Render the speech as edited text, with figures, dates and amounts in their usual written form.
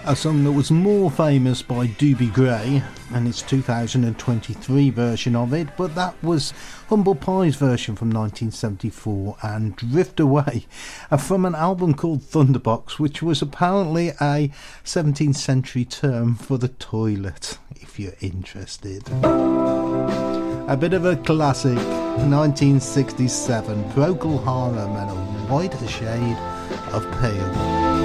A song that was more famous by Doobie Gray and its 2023 version of it, but that was Humble Pie's version from 1974 and Drift Away from an album called Thunderbox, which was apparently a 17th century term for the toilet, if you're interested. A bit of a classic, 1967, Procol Harum and A Whiter Shade of Pale.